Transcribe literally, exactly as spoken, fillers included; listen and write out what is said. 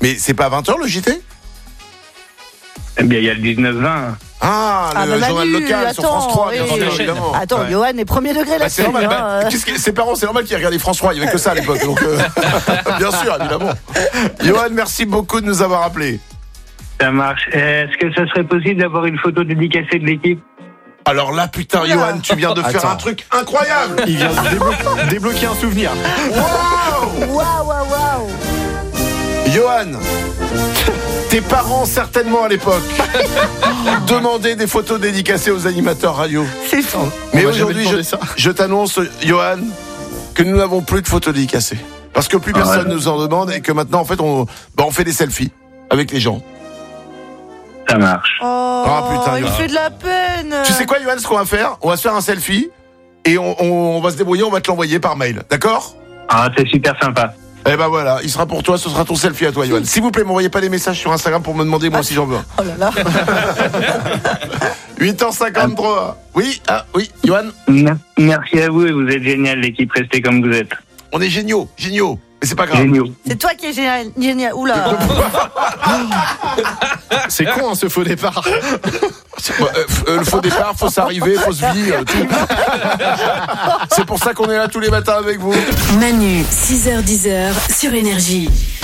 Mais c'est pas à vingt heures le J T ? Eh bien, il y a le dix-neuf vingt. Ah, Ah, le bah, journal Manu, local attends, sur France trois, bien oui. sûr, Attends, évidemment. Attends, Ouais. Johan est premier degré Bah, là-dessus. c'est normal, hein, bah, euh. qu'est-ce que- ses parents, c'est normal qu'ils regardaient France trois, il n'y avait que ça à l'époque. Donc, euh, bien sûr, évidemment. Johan, merci beaucoup de nous avoir appelés. Ça marche. Est-ce que ça serait possible d'avoir une photo dédicacée de l'équipe ? Alors là, putain, Oula. Johan, tu viens de faire Attends. un truc incroyable. Il vient de déblo- débloquer un souvenir. Waouh, Waouh, waouh, waouh. Johan, tes parents, certainement à l'époque, demandaient des photos dédicacées aux animateurs radio. C'est fou. Mais m'a aujourd'hui, jamais je, demandé ça. je t'annonce, Johan, que nous n'avons plus de photos dédicacées. Parce que plus personne ouais. nous en demande et que maintenant, en fait, on, bah, on fait des selfies avec les gens. Ça marche. Oh, Ah, putain, il Johan. fait de la peine. Tu sais quoi, Johan, ce qu'on va faire ? On va se faire un selfie et on, on, on va se débrouiller, on va te l'envoyer par mail. D'accord ? Ah, c'est super sympa. Eh ben voilà, il sera pour toi, ce sera ton selfie à toi, Johan. S'il vous plaît, m'envoyez pas des messages sur Instagram pour me demander moi si j'en veux. un. Oh là là. huit heures cinquante-trois. Oui, ah, oui, Johan, Mer- Merci à vous et vous êtes génial, l'équipe. Restez comme vous êtes. on est géniaux, géniaux. Mais c'est pas grave. Géniaux. C'est toi qui es génial. génial. Oula. C'est con, hein, ce faux départ. Ouais, euh, f- euh, le faux départ, fausse arrivée, fausse vie, euh, tout. C'est pour ça qu'on est là tous les matins avec vous. Manu, six heures dix sur Énergie.